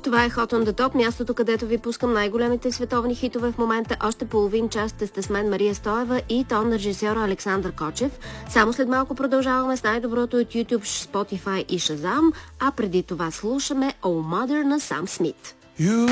Това е Hot on the Top, мястото, където ви пускам най-големите световни хитове в момента. Още половин час сте с мен, Мария Стоева, и тон режисьора Александър Кочев. Само след малко продължаваме с най-доброто от YouTube, Spotify и Shazam, а преди това слушаме Oh Mother на Сам Смит.